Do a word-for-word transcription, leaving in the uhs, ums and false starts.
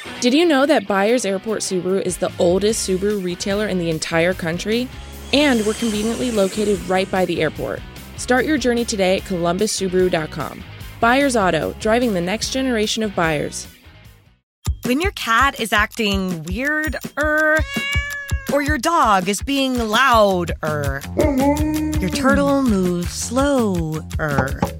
Did you know that Byers Airport Subaru is the oldest Subaru retailer in the entire country? And we're conveniently located right by the airport. Start your journey today at columbus subaru dot com. Byers Auto, driving the next generation of buyers. When your cat is acting weird-er, or your dog is being loud-er, your turtle moves slow-er.